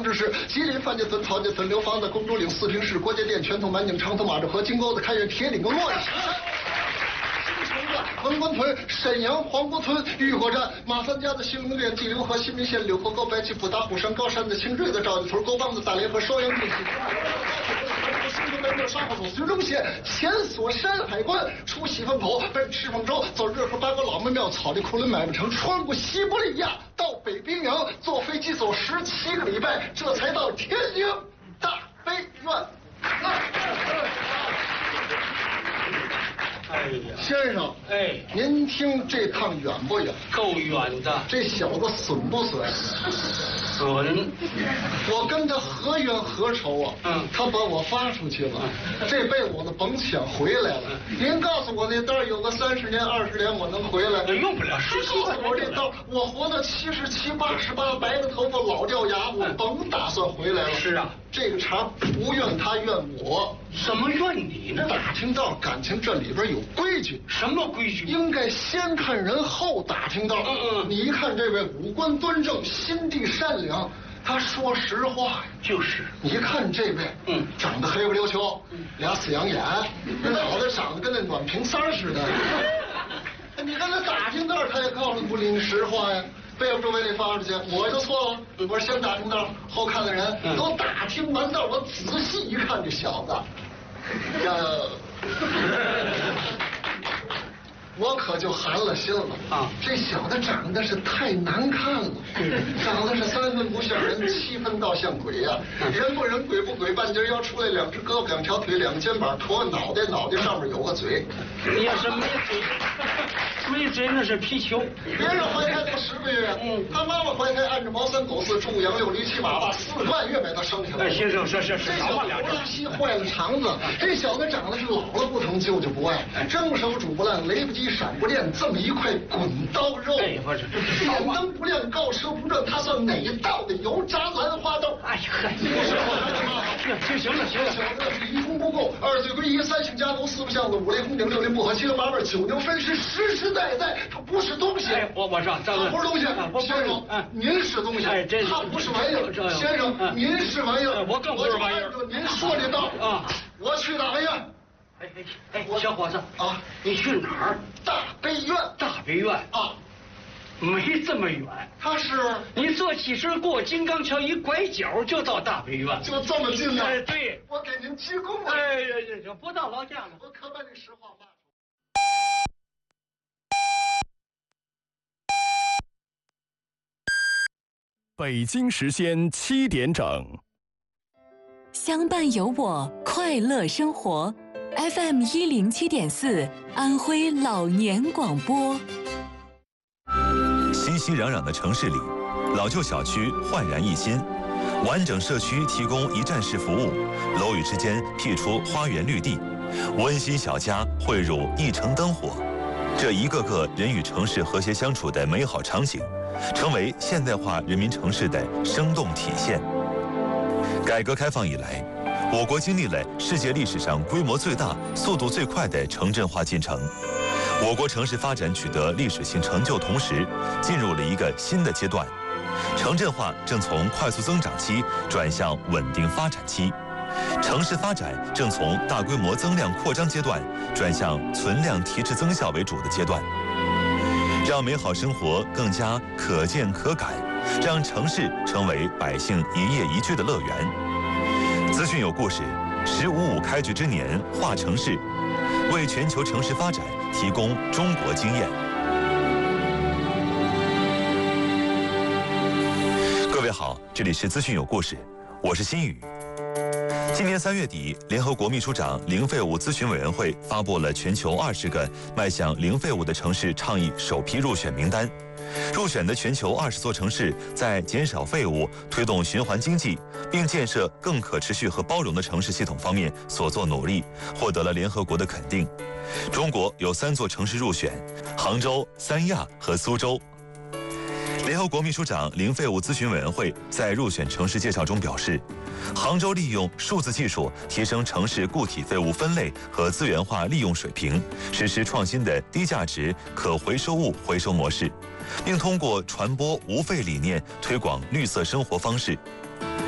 指示：吉林、范家村、曹家村、刘坊子、公主岭、四平市、国家店、泉头、满井、长头、马志河、金沟子、开原、铁岭、洛阳。文官屯、沈阳、黄姑村、玉火站、马三家的兴隆店、济流河、新民县、柳河沟、白旗铺、大虎山、高山的青坠子、赵家屯、沟帮子、大连河、双阳镇、沙河走徐州县、前锁山海关，出西风口，奔赤峰州，走热河八沟老门庙，草地库伦买不成，穿过西伯利亚，到北冰洋，坐飞机走17个礼拜，这才到天津大悲院。 哎呀， 先生， 哎， 您听这趟远不远？ 够远的。 这小子损不损？ 损。 我跟他何冤何仇啊？他把我发出去了，这辈子我都甭想回来了。您告诉我那单有个30年20年我能回来？ 用不了10几年。 我这道我活到77、88，白个头发老掉牙，我甭打算回来了。 是啊， 这个茬不怨他怨我。 什么怨你呢？ 打听到感情这里边有规矩。 什么规矩？ 应该先看人后打听到。你一看这位五官端正，心地善良，他说实话呀。 就是。 你看这位，长得黑不溜秋，俩死羊眼，那脑袋长得跟那暖瓶塞似的。你跟他打听道，他也告诉不你实话呀。背不住为你发出去，我就错了。我说先打听道，后看的人。都打听完道，我仔细一看，这小子，我可就寒了心了啊！这小子长得是太难看了，长得是3分不像人，7分倒像鬼呀！人不人，鬼不鬼，半截腰出来2只胳膊2条腿2个肩膀，驼个脑袋，脑袋上面有个嘴。 你要是没嘴，没嘴那是皮球。 别人怀胎都10个月，他妈妈怀胎按着毛3狗4猪羊6驴7马84个半月把他生下来。 哎，先生是。 这小子不拉稀坏了肠子，这小子长得是老了不疼，舅舅不爱，蒸手煮不烂，雷不及闪不练，这么一块滚刀肉。 哎，不是， 点灯不亮，告舌不转，他算哪道的油炸兰花豆？ 哎呀，行了， 小子是1功不够，2罪归一，3性家奴，4不像子，5雷轰顶，6灵不合，7个8味，9牛分尸，实实在在，他不是东西。 哎，我说， 他不是东西。先生，您是东西。 哎，真是。 他不是玩意儿。先生，您是玩意儿。 我更不是玩意儿。 您说这道啊，我去大悲院。 哎，小伙子啊，你去哪儿？ 大悲院。 大悲院啊，没这么远。 他是你坐汽车过金刚桥，一拐角就到大悲院， 就这么近呢。 哎，对， 我给您鞠躬了。 哎，不到劳驾了。 我可把你实话骂出。 北京时间7点整， 相伴有我，快乐生活。FM 107.4，安徽老年广播。 熙熙攘攘的城市里，老旧小区焕然一新，完整社区提供一站式服务，楼宇之间辟出花园绿地，温馨小家汇入一城灯火。这一个个人与城市和谐相处的美好场景，成为现代化人民城市的生动体现。改革开放以来，我国经历了世界历史上规模最大、速度最快的城镇化进程。我国城市发展取得历史性成就，同时进入了一个新的阶段，城镇化正从快速增长期转向稳定发展期，城市发展正从大规模增量扩张阶段转向存量提质增效为主的阶段，让美好生活更加可见可感，让城市成为百姓一夜一居的乐园。资讯有故事，15.5开局之年化城市，为全球城市发展提供中国经验。各位好，这里是资讯有故事，我是新宇。今年3月底，联合国秘书长零废物咨询委员会发布了全球20个迈向零废物的城市倡议首批入选名单。入选的全球20座城市在减少废物、推动循环经济，并建设更可持续和包容的城市系统方面所做努力，获得了联合国的肯定。中国有3座城市入选：杭州、三亚和苏州。联合国秘书长零废物咨询委员会在入选城市介绍中表示，杭州利用数字技术提升城市固体废物分类和资源化利用水平，实施创新的低价值可回收物回收模式，并通过传播无废理念推广绿色生活方式。